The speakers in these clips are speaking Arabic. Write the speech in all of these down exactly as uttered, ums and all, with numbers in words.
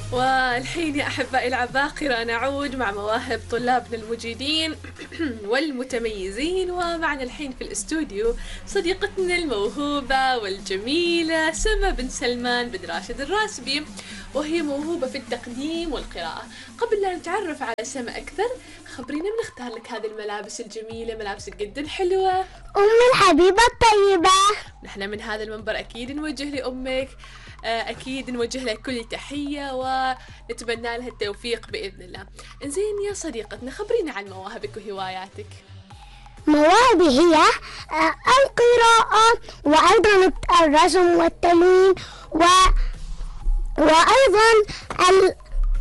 والحين يا أحبائي العباقرة نعود مع مواهب طلابنا المجيدين والمتميزين. ومعنا الحين في الاستوديو صديقتنا الموهوبة والجميلة سما بن سلمان بن راشد الراسبي، وهي موهوبة في التقديم والقراءة. قبل لا نتعرف على سما أكثر، خبرينا من اختار لك هذه الملابس الجميلة، ملابسك جدا حلوة. أمي الحبيبة الطيبة. نحن من هذا المنبر أكيد نوجه لأمك، أكيد نوجه لها كل تحية ونتمنى لها التوفيق بإذن الله. إنزين يا صديقتنا، خبرينا عن مواهبك وهواياتك. مواهبي هي القراءة وأيضا الرسم والتلوين و... وأيضا ال...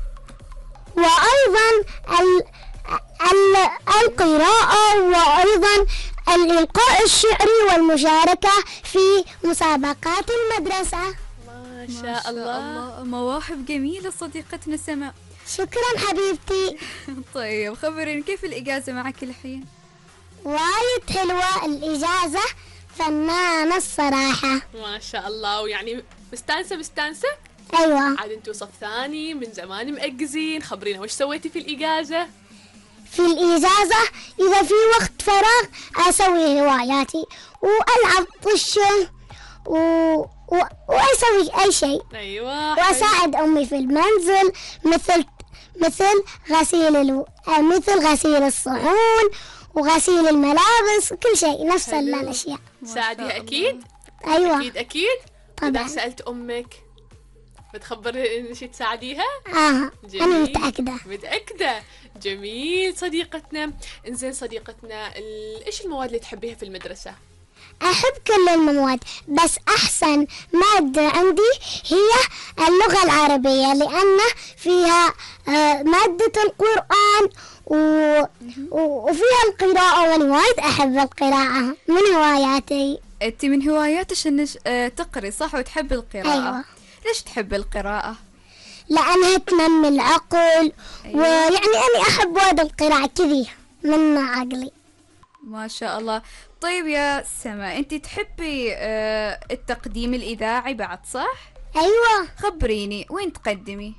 وأيضا ال... ال... القراءة وأيضا الإلقاء الشعري والمشاركة في مسابقات المدرسة. ما شاء الله. مواهب جميلة صديقتنا سما. شكرا حبيبتي. طيب خبريني كيف الإجازة معك الحين؟ وايد حلوة الإجازة، فنانة الصراحة. ما شاء الله. ويعني مستانسة مستانسة؟ أيوة. عاد انتوا صف ثاني من زمان مأجزين، خبرينا وش سويتي في الإجازة؟ في الإجازة إذا في وقت فراغ أسوي هواياتي وألعب طش و... و... وأسوي أي شيء. أيوة. وأساعد أمي في المنزل، مثل مثل غسيل الو... مثل غسيل الصحون وغسيل الملابس وكل شيء، نفس حلو. الأشياء. تساعديها أكيد؟ أيوة. أكيد أكيد. طبعا. إذا سألت أمك بتخبر إن شي تساعديها؟ آه جميل. أنا متأكدة. متأكدة. جميل صديقتنا. إنزين صديقتنا ال... إيش المواد اللي تحبيها في المدرسة؟ أحب كل المواد، بس أحسن مادة عندي هي اللغة العربية، لأن فيها مادة القرآن و... و... وفيها القراءة، وأنا وايد أحب القراءة من هواياتي. أنت من هواياتك إنك تقري صح وتحب القراءة؟ أيوة. ليش تحب القراءة؟ لأنها تنمي العقل. أيوة. ويعني أنا أحب وايد القراءة كذي من عقلي. ما شاء الله. طيب يا سما، أنت تحبي آه التقديم الإذاعي بعد صح؟ أيوة. خبريني وين تقدمي؟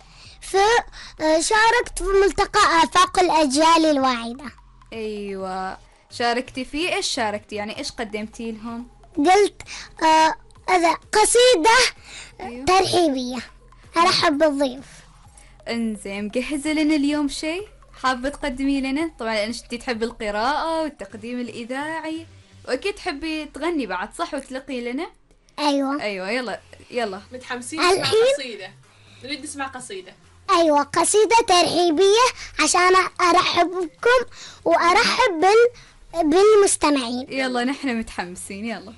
فشاركت في ملتقى آفاق الأجيال الواعدة. أيوة شاركتي فيه. إيش شاركتي يعني إيش قدمتي لهم؟ قلت آه هذا قصيدة. أيوة. ترحيبية أرحب بالضيف. انزين مجهزة لنا اليوم شيء حابة تقدمي لنا؟ طبعا لأنك انتي تحبي القراءة والتقديم الإذاعي، وأكيد تحبي تغني بعد صح وتلقي لنا؟ أيوة. أيوة يلا يلا. متحمسين نسمع الحين؟ قصيدة. نريد نسمع قصيدة. أيوة قصيدة ترحيبية عشان أرحب بكم وأرحب بال... بالمستمعين. يلا نحن متحمسين يلا.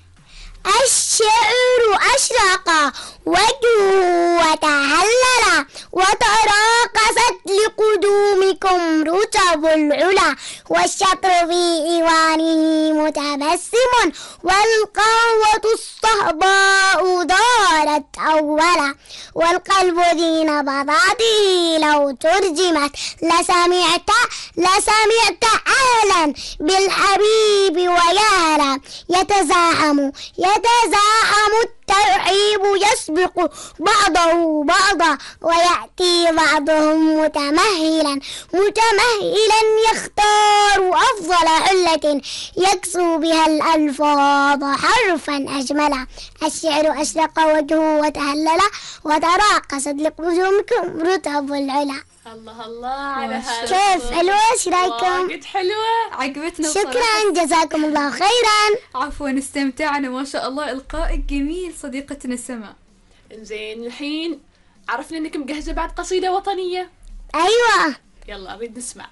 الشعر أشرق وجهه وتهلل وتراقصت لقدومكم رتب العلا، والشطر في إيوانه متبسم والقهوة الصهباء دارت أولا، والقلب ذي نبضاته لو ترجمت لسمعت لسمعت أهلا بالحبيب ويالا، يتزاحم يتزاحم الترحيب يسبق بعضه بعضا، ويأتي بعضهم متمهلا متمهلا يختار أفضل حلة يكسو بها الألفاظ حرفا أجملا. الشعر أشرق وجهه وتهلل وتراقصت لقدومكم رتب العلا. الله الله على هذا. كيف حلوة؟ ايش رايكم؟ واجد حلوة. عجبتنا شكرا جزاكم الله خيرا. عفوا استمتعنا ما شاء الله. إلقائك جميل صديقتنا سما. إنزين الحين عرفنا إنك مجهزة بعد قصيدة وطنية. أيوة. يلا أريد نسمع.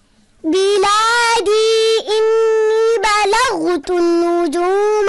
بلادي إني بلغت النجوم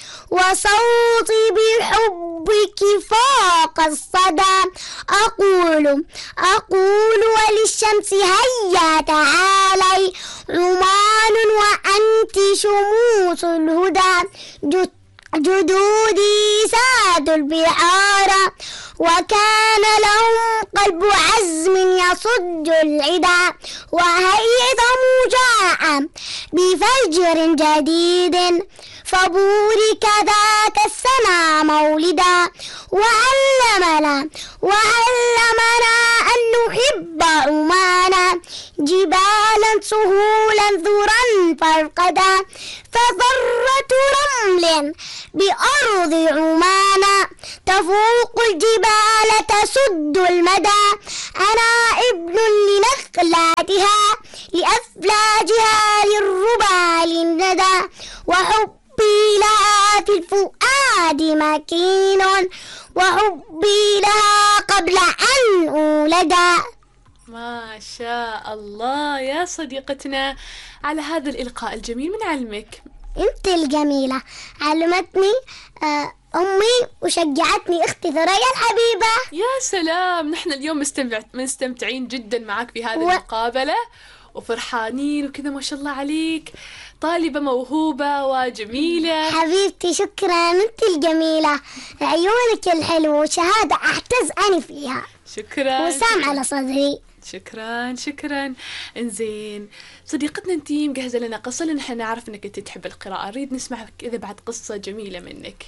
وصوتي بحبك فاق الصدى، أقول أقول وللشمس هيا تعالي عمان وأنت شموس الهدى، جدودي سادوا البحار وكان لهم قلب عزم يصد العدا وهيثم جاء بفجر جديد فبورك ذاك السنة مولدا وعلمنا وعلمنا أن نحب عمانا جبالا سهولا ذرا فرقدا فذرة رمل بأرض عمانا تفوق الجبال تسد المدى أنا ابن لنخلاتها لأفلاجها للربا للندى وحبي لها في الفؤاد مكين وحبي لها قبل أن أولدا. ما شاء الله يا صديقتنا على هذا الإلقاء الجميل من علمك. أنت الجميلة، علمتني آه أمي وشجعتني أختي ثريا الحبيبة. يا سلام، نحن اليوم مستمع... مستمتعين جدا معك في هذه و... المقابلة وفرحانين وكذا. ما شاء الله عليك، طالبة موهوبة وجميلة. حبيبتي شكرا، أنت الجميلة، عيونك الحلوة وشهادة أعتز أنا فيها. شكرا. وسام على صدري. شكرا شكرا. انزين صديقتنا، انتي مجهزة لنا قصة لأن احنا نعرف انك انت تحب القراءة، نريد نسمع كذا بعد قصة جميلة منك.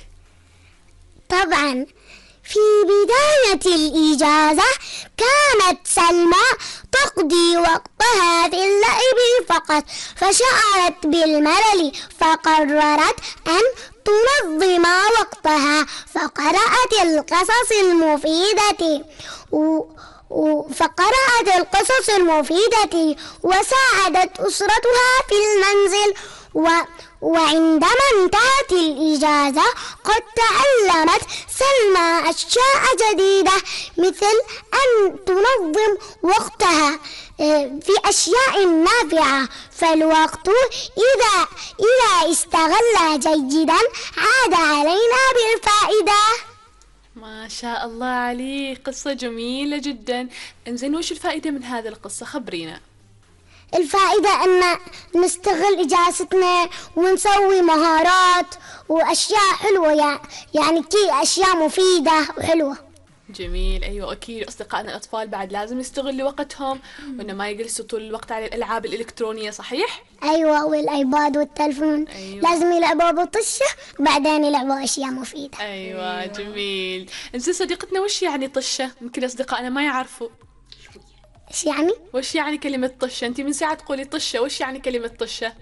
طبعا. في بداية الإجازة كانت سلمى تقضي وقتها في اللعب فقط، فشعرت بالملل فقررت أن تنظم وقتها فقرأت القصص المفيدة و فقرأت القصص المفيدة وساعدت أسرتها في المنزل و... وعندما انتهت الإجازة قد تعلمت سلمى أشياء جديدة مثل أن تنظم وقتها في أشياء نافعة، فالوقت إذا إذا استغل جيدا عاد علينا بالفائدة. ما شاء الله عليك، قصة جميلة جدا. انزين وش الفائدة من هذه القصة؟ خبرينا. الفائدة أن نستغل إجازتنا ونسوي مهارات وأشياء حلوة، يعني كي أشياء مفيدة وحلوة. جميل. أيوة أكيد أصدقائنا الأطفال بعد لازم يستغلوا وقتهم وإنه ما يجلسوا طول الوقت على الألعاب الإلكترونية، صحيح؟ أيوة، والآيباد والتلفون. أيوة. لازم يلعبوا بطشة بعدين يلعبوا أشياء مفيدة. أيوة جميل. إنزين صديقتنا، وش يعني طشة؟ ممكن أصدقائنا ما يعرفوا. إيش يعني؟ وش يعني كلمة طشة؟ أنتي من ساعة تقولي طشة، وش يعني كلمة طشة؟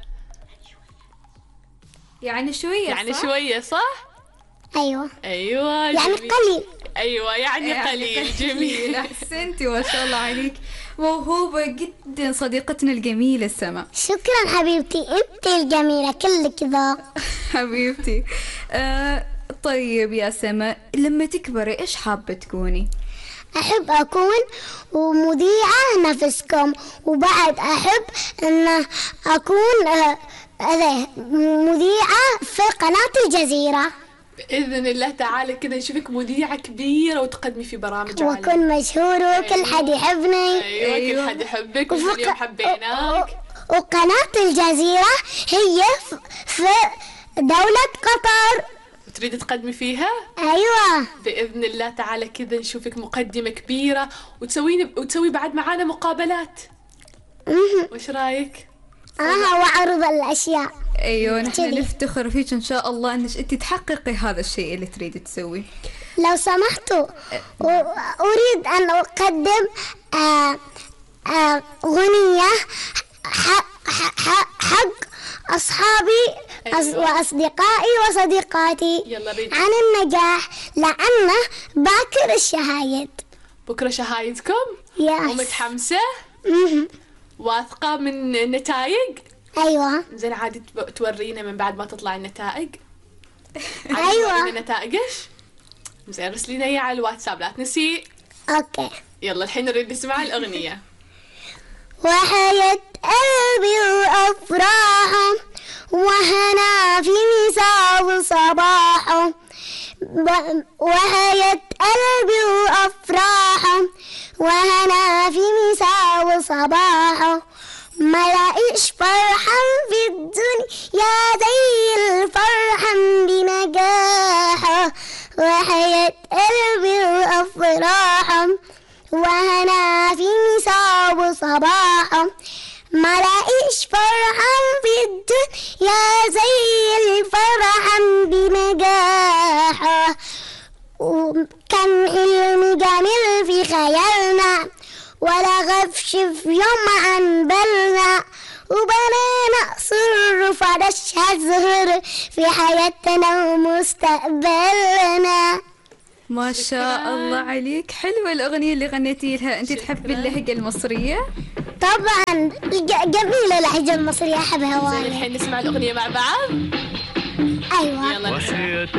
يعني شوية، يعني صح؟ شوية، صح؟ أيوة. أيوة يعني جميل. قليل. أيوة يعني, يعني قليل. جميل. أحسنتي، ما شاء الله عليك، موهوبة جدا صديقتنا الجميلة سما. شكرا حبيبتي، أنت الجميلة كلك ذوق. حبيبتي. آه طيب يا سما، لما تكبري إيش حابة تكوني؟ أحب أكون مذيعة نفسكم، وبعد أحب أن أكون آه مذيعة في قناة الجزيرة. بإذن الله تعالى كذا نشوفك مذيعة كبيرة وتقدمي في برامج عالية وأكون مشهورة وكل أيوة. حد يحبني. أيوة, أيوة. كل حد يحبك وفق... اليوم حبيناك. وقناة الجزيرة هي في دولة قطر. تريد تقدمي فيها؟ أيوة بإذن الله تعالى كذا نشوفك مقدمة كبيرة وتسوين وتسوي بعد معانا مقابلات. وش رايك؟ آه وعرض الأشياء. أيوة نحن نفتخر فيك إن شاء الله إنك أنت تحققي هذا الشيء اللي تريد تسوي. لو سمحتوا أريد أن أقدم آه آه غنية حق, حق أصحابي. أيوة. وأصدقائي وصديقاتي. يلا ريد. عن النجاح، لأنه باكر الشهايد. بكرة شهايدكم؟ يس. ومتحمسة؟ واثقة من النتائج؟ أيوة. زين عادي تورينا من بعد ما تطلع النتائج؟ أيوة. تورينا النتائج إيش؟ زين رسلينا إياها على الواتساب لا تنسي. أوكي. يلا الحين نريد نسمع الأغنية. وحياة قلبي وأفراحه وهنا في مساء صباحه، وحياة قلبي وأفراحه وهنا في مساء صباحه، ما لاقيش فرحا في الدنيا زي الفرحا بنجاح راحة وهنا في مساء وصباح ما لاقيش فرحا في الدنيا زي الفرحا بنجاحه وكان حلمي جميل في خيالنا ولا غفش في يوم عن بالنا وبنينا قصر فرشها الزهر في حياتنا ومستقبلنا. ما شاء الله عليك، حلوة الأغنية اللي غنيتي لها. أنت تحبي اللهجة المصرية؟ طبعا جميلة اللهجة المصرية، أحبها زين وايد. الحين نسمع الأغنية مع بعض. أيوة يلا نسمع.